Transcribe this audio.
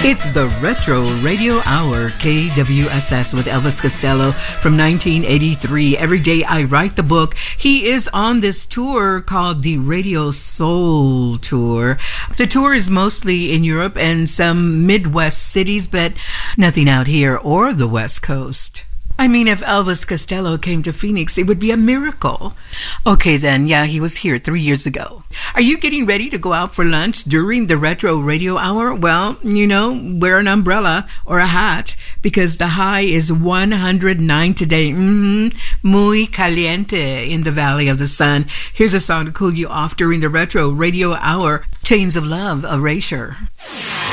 It's the Retro Radio Hour, KWSS with Elvis Costello from 1983. Every day I write the book. He is on this tour called the Radio Soul Tour. The tour is mostly in Europe and some Midwest cities, but nothing out here or the West Coast. I mean, if Elvis Costello came to Phoenix, it would be a miracle. Okay, then, yeah, he was here 3 years ago. Are you getting ready to go out for lunch during the Retro Radio Hour? Well, wear an umbrella or a hat because the high is 109 today. Muy caliente in the Valley of the Sun. Here's a song to cool you off during the Retro Radio Hour. Chains of Love, Erasure.